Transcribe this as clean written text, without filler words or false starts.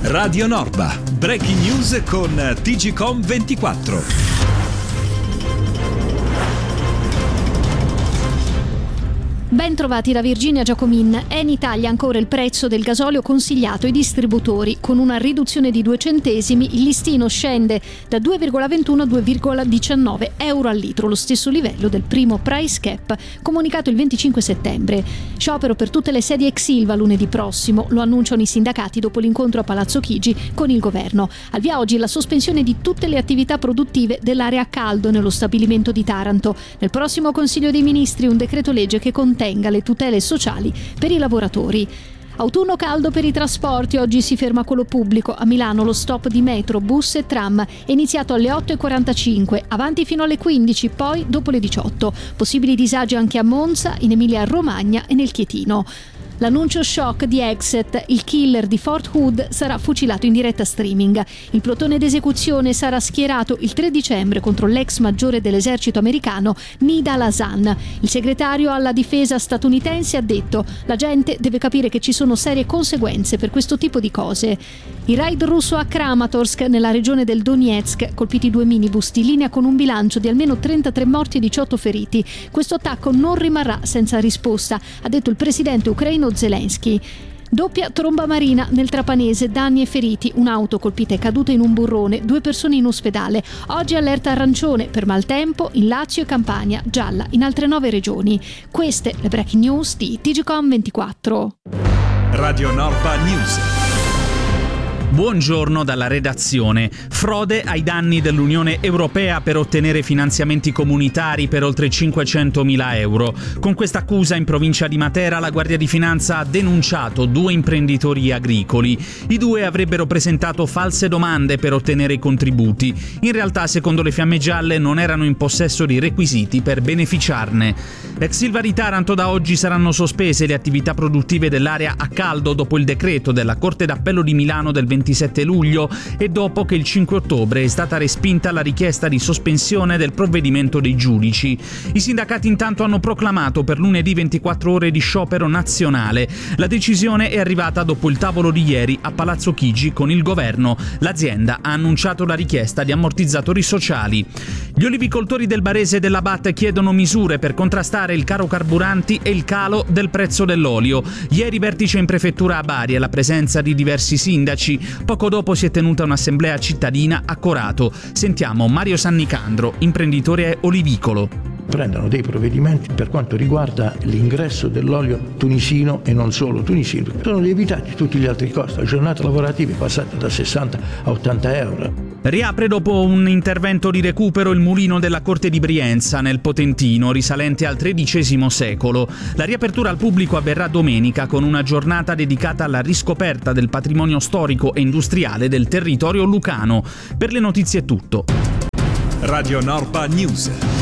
Radio Norba, breaking news con TGCOM24. Ben trovati da Virginia Giacomin. È in Italia ancora il prezzo del gasolio consigliato ai distributori. Con una riduzione di 2 centesimi, il listino scende da 2,21 a 2,19 euro al litro, lo stesso livello del primo price cap comunicato il 25 settembre. Sciopero per tutte le sedi ex Ilva lunedì prossimo, lo annunciano i sindacati dopo l'incontro a Palazzo Chigi con il governo. Al via oggi la sospensione di tutte le attività produttive dell'area a caldo nello stabilimento di Taranto. Nel prossimo Consiglio dei Ministri un decreto legge che contenga le tutele sociali per i lavoratori. Autunno caldo per i trasporti, oggi si ferma quello pubblico. A Milano lo stop di metro, bus e tram è iniziato alle 8:45, avanti fino alle 15, poi dopo le 18. Possibili disagi anche a Monza, in Emilia-Romagna e nel Chietino. L'annuncio shock di Exet, il killer di Fort Hood, sarà fucilato in diretta streaming. Il plotone d'esecuzione sarà schierato il 3 dicembre contro l'ex maggiore dell'esercito americano Nida al-Hassan. Il segretario alla difesa statunitense ha detto: la gente deve capire che ci sono serie conseguenze per questo tipo di cose. Il raid russo a Kramatorsk, nella regione del Donetsk, colpiti 2 minibus di linea con un bilancio di almeno 33 morti e 18 feriti. Questo attacco non rimarrà senza risposta, ha detto il presidente ucraino Zelensky. Doppia tromba marina nel Trapanese, danni e feriti, un'auto colpita e caduta in un burrone, 2 persone in ospedale. Oggi allerta arancione per maltempo in Lazio e Campania, gialla in altre 9 regioni. Queste le breaking news di TGCOM24. Radio Norba News. Buongiorno dalla redazione. Frode ai danni dell'Unione Europea per ottenere finanziamenti comunitari per oltre 500.000 euro. Con questa accusa in provincia di Matera la Guardia di Finanza ha denunciato 2 imprenditori agricoli. I 2 avrebbero presentato false domande per ottenere i contributi. In realtà, secondo le Fiamme Gialle, non erano in possesso di requisiti per beneficiarne. Ex Ilva di Taranto, da oggi saranno sospese le attività produttive dell'area a caldo dopo il decreto della Corte d'Appello di Milano del 27 luglio e dopo che il 5 ottobre è stata respinta la richiesta di sospensione del provvedimento dei giudici. I sindacati intanto hanno proclamato per lunedì 24 ore di sciopero nazionale. La decisione è arrivata dopo il tavolo di ieri a Palazzo Chigi con il governo. L'azienda ha annunciato la richiesta di ammortizzatori sociali. Gli olivicoltori del Barese e della Batte chiedono misure per contrastare il caro carburanti e il calo del prezzo dell'olio. Ieri vertice in prefettura a Bari alla presenza di diversi sindaci. Poco dopo si è tenuta un'assemblea cittadina a Corato. Sentiamo Mario Sannicandro, imprenditore olivicolo. Prendono dei provvedimenti per quanto riguarda l'ingresso dell'olio tunisino e non solo tunisino. Sono lievitati tutti gli altri costi. La giornata lavorativa è passata da 60 a 80 euro. Riapre dopo un intervento di recupero il mulino della Corte di Brienza nel Potentino, risalente al XIII secolo. La riapertura al pubblico avverrà domenica con una giornata dedicata alla riscoperta del patrimonio storico e industriale del territorio lucano. Per le notizie è tutto. Radio Norba News.